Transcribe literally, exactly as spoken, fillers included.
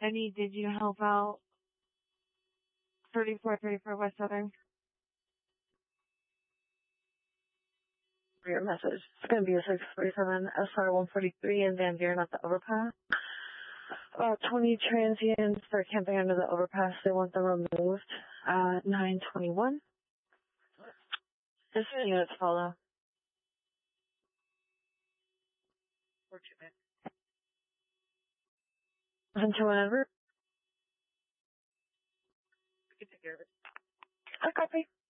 Any, did you help out thirty-four thirty-four West Southern? Your message. It's going to be a six forty-seven S R one forty-three in Van Buren at the overpass. About twenty transients for camping under the overpass. They want them removed at nine twenty-one. This is units follow. Four two nine. Listen to whenever. We can take care of it. I copy.